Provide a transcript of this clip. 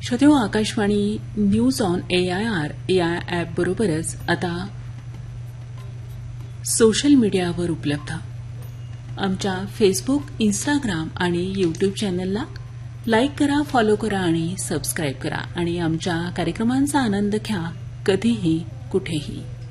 श्रोतेहो, Akashvani news on AIR या ॲपबरोबरच आता social मीडियावर उपलब्ध. आमच्या फेसबुक, इंस्टाग्राम आणि यूट्यूब चॅनलला लाईक करा, फॉलो करा आणि सबस्क्राईब करा आणि आमच्या कार्यक्रमांचा आनंद घ्या कधीही कुठेही.